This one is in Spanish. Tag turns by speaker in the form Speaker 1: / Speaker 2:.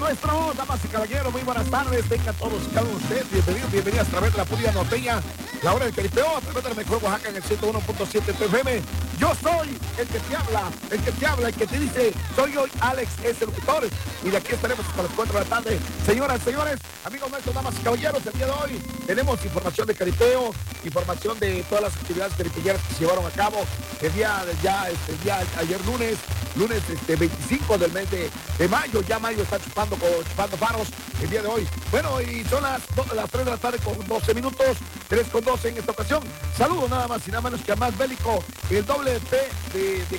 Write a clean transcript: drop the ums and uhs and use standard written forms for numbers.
Speaker 1: nuestro, damas y caballeros, muy buenas tardes, tengan todos y cada uno de ustedes, bienvenidos, bienvenidas a través de la Puria Norteña, la hora del Caripeo, a través del mejor Oaxaca en el 101.7 FM. Yo soy el que te habla, el que te dice, soy hoy Alex S. Locutores, y de aquí estaremos hasta las 4 de la tarde. Señoras, señores, amigos nuestros, damas y caballeros, el día de hoy tenemos información de Caripeo, información de todas las actividades caripelleras que se llevaron a cabo el día, ayer lunes 25 del mes de mayo, ya mayo está chupando faros el día de hoy. Bueno, y son las 3 de la tarde con 12 minutos, 3 con 12 en esta ocasión. Saludos nada más y nada menos que a Más Bélico, el doble P de